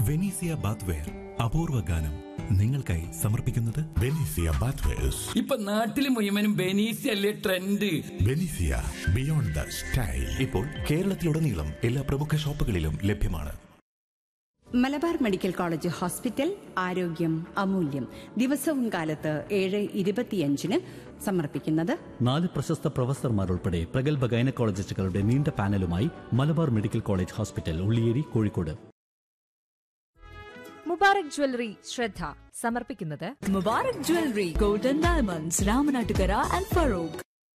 Venezia bathware അപൂർവ ഗാനം നിങ്ങൾക്കായി സമർപ്പിക്കുന്നത് ബെനീസിയ ബാത്ത്വെയർസ്. ഇപ്പൊ നാട്ടില് മുഴുവനും ബെനീസിയ അല്ലേ ട്രെൻഡ്. ബെനീസിയ ബിയോണ്ട് ദ സ്റ്റൈൽ ഇപ്പോൾ കേരളത്തിലുടനീളം എല്ലാ പ്രമുഖ ഷോപ്പുകളിലും ലഭ്യമാണ്. മലബാർ മെഡിക്കൽ കോളേജ് ഹോസ്പിറ്റൽ, ആരോഗ്യം അമൂല്യം. ദിവസവും കാലത്ത് 7:25 സമർപ്പിക്കുന്നത് 4 പ്രശസ്ത പ്രൊഫസർമാരുൾപ്പെടെ പ്രഗത്ഭ ഗൈനക്കോളജിസ്റ്റുകളുടെ നീണ്ട പാനലുമായി Malabar medical college hospital, Ulliyeri, Kozhikode. Mubarak jewellery ശ്രദ്ധ സമർപ്പിക്കുന്നത് Mubarak jewellery, golden diamonds, Ramanattukara and Farooq.